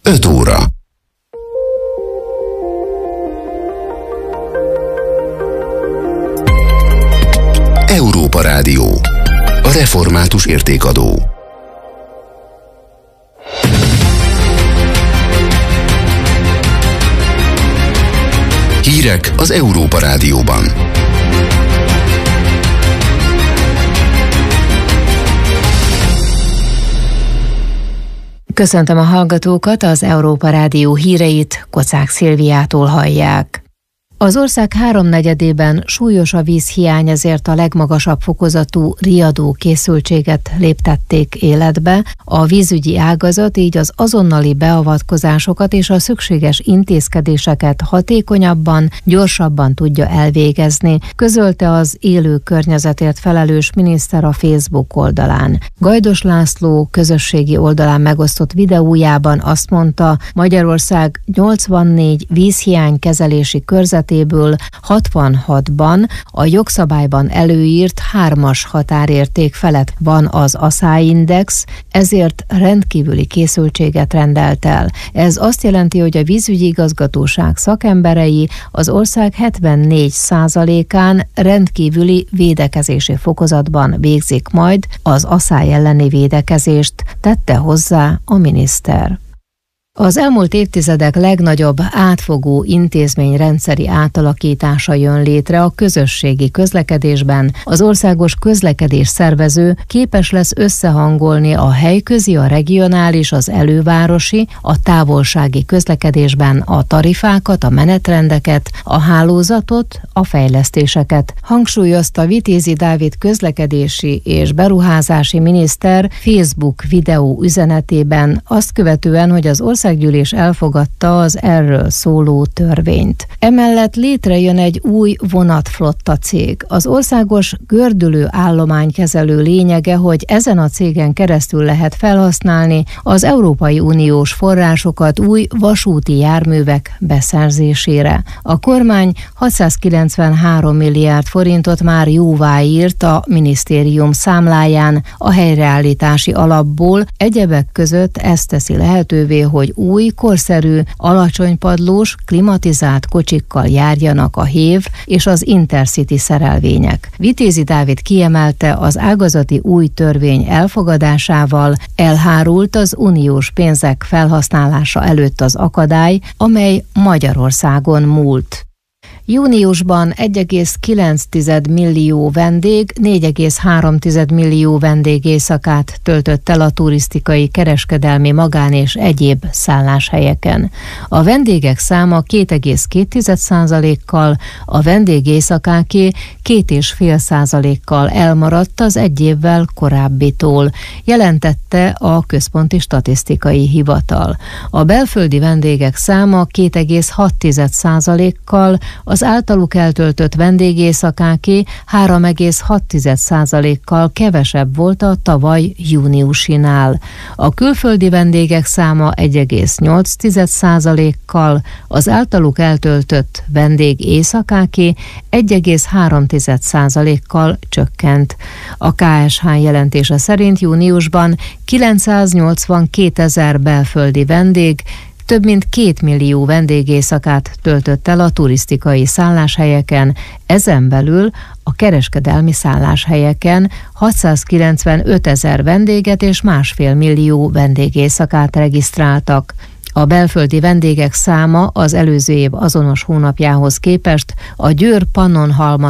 5 óra. Európa Rádió. A református értékadó. Hírek az Európa Rádióban. Köszöntöm a hallgatókat, az Európa Rádió híreit Kocák Szilviától hallják. Az ország háromnegyedében súlyos a vízhiány, ezért a legmagasabb fokozatú riadó készültséget léptették életbe. A vízügyi ágazat így az azonnali beavatkozásokat és a szükséges intézkedéseket hatékonyabban, gyorsabban tudja elvégezni, közölte az élő környezetért felelős miniszter a Facebook oldalán. Gajdos László közösségi oldalán megosztott videójában azt mondta, Magyarország 84 vízhiány kezelési körzetéből 66-ban a jogszabályban előírt 3-as határérték felett van az ASZÁ-index, ezért rendkívüli készültséget rendelt el. Ez azt jelenti, hogy a vízügyi igazgatóság szakemberei az ország 74%-án rendkívüli védekezési fokozatban végzik majd az ASZÁ elleni védekezést, tette hozzá a miniszter. Az elmúlt évtizedek legnagyobb átfogó intézményrendszeri átalakítása jön létre a közösségi közlekedésben. Az országos közlekedés szervező képes lesz összehangolni a helyközi, a regionális, az elővárosi, a távolsági közlekedésben a tarifákat, a menetrendeket, a hálózatot, a fejlesztéseket. Hangsúlyozta Vitézi Dávid közlekedési és beruházási miniszter Facebook videó üzenetében, azt követően, hogy az Országgyűlés elfogadta az erről szóló törvényt. Emellett létrejön egy új vonatflotta cég. Az országos gördülő állománykezelő lényege, hogy ezen a cégen keresztül lehet felhasználni az Európai Uniós forrásokat új vasúti járművek beszerzésére. A kormány 693 milliárd forintot már jóváírt a minisztérium számláján a helyreállítási alapból, egyebek között ezt teszi lehetővé, hogy új, korszerű, alacsonypadlós, klimatizált kocsikkal járjanak a HÉV és az Intercity szerelvények. Vitézi Dávid kiemelte, az ágazati új törvény elfogadásával elhárult az uniós pénzek felhasználása előtt az akadály, amely Magyarországon múlt. Júniusban 1,9 millió vendég 4,3 millió vendégéjszakát töltött el a turisztikai, kereskedelmi, magán és egyéb szálláshelyeken. A vendégek száma 2,2%-kal, a vendégéjszakáké 2,5%-kal elmaradt az egy évvel korábbitól, jelentette a Központi Statisztikai Hivatal. A belföldi vendégek száma 2,6%-kal, az általuk eltöltött vendégéjszakáké 3,6%-kal kevesebb volt a tavaly júniusinál. A külföldi vendégek száma 1,8%-kal, az általuk eltöltött vendégéjszakáké 1,3%-kal csökkent. A KSH jelentése szerint júniusban 982 000 belföldi vendég több mint 2 millió vendégéjszakát töltött el a turisztikai szálláshelyeken, ezen belül a kereskedelmi szálláshelyeken 695 000 vendéget és 1,5 millió vendégéjszakát regisztráltak. A belföldi vendégek száma az előző év azonos hónapjához képest a Győr Pannonhalma